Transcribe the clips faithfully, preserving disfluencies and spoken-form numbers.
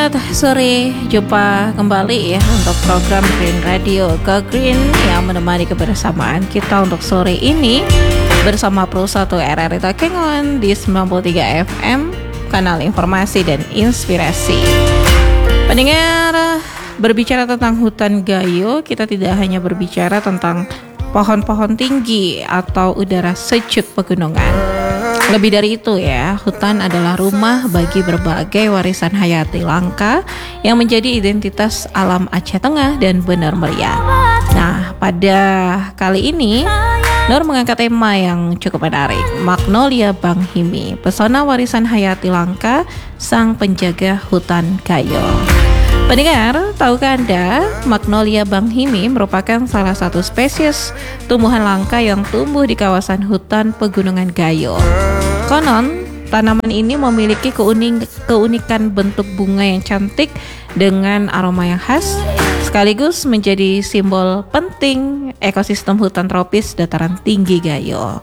Selamat sore, jumpa kembali ya untuk program Green Radio Go Green yang menemani kebersamaan kita untuk sore ini bersama Pro satu R R I Takengon di sembilan puluh tiga F M, kanal informasi dan inspirasi. Pendengar, berbicara tentang hutan Gayo, kita tidak hanya berbicara tentang pohon-pohon tinggi atau udara sejuk pegunungan. Lebih dari itu ya, hutan adalah rumah bagi berbagai warisan hayati langka yang menjadi identitas alam Aceh Tengah dan Bener Meriah. Nah, pada kali ini Nur mengangkat tema yang cukup menarik, Magnolia Bang Himi, pesona warisan hayati langka sang penjaga hutan Gayo. Pendengar, tahukah Anda, Magnolia Bang Himi merupakan salah satu spesies tumbuhan langka yang tumbuh di kawasan hutan pegunungan Gayo. Konon, tanaman ini memiliki keunik, keunikan bentuk bunga yang cantik dengan aroma yang khas, sekaligus menjadi simbol penting ekosistem hutan tropis dataran tinggi Gayo.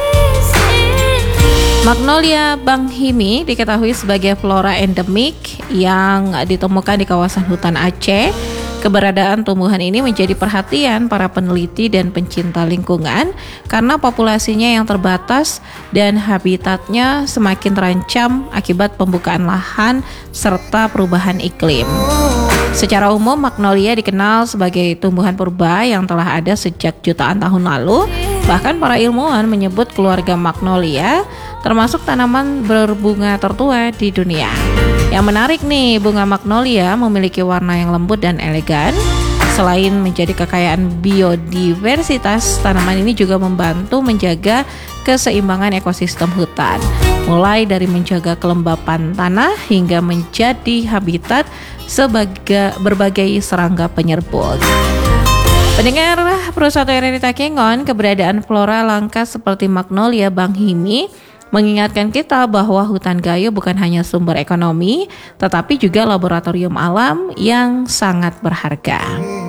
Magnolia Bang Himi diketahui sebagai flora endemik yang ditemukan di kawasan hutan Aceh. Keberadaan tumbuhan ini menjadi perhatian para peneliti dan pencinta lingkungan karena populasinya yang terbatas dan habitatnya semakin terancam akibat pembukaan lahan serta perubahan iklim. Secara umum, magnolia dikenal sebagai tumbuhan purba yang telah ada sejak jutaan tahun lalu. Bahkan para ilmuwan menyebut keluarga magnolia termasuk tanaman berbunga tertua di dunia. Yang menarik nih, bunga magnolia memiliki warna yang lembut dan elegan. Selain menjadi kekayaan biodiversitas, tanaman ini juga membantu menjaga keseimbangan ekosistem hutan, mulai dari menjaga kelembapan tanah hingga menjadi habitat sebagai berbagai serangga penyerbuk. Pendengar Pro satu R R I Takengon, keberadaan flora langka seperti Magnolia Bang Himi mengingatkan kita bahwa hutan Gayo bukan hanya sumber ekonomi, tetapi juga laboratorium alam yang sangat berharga.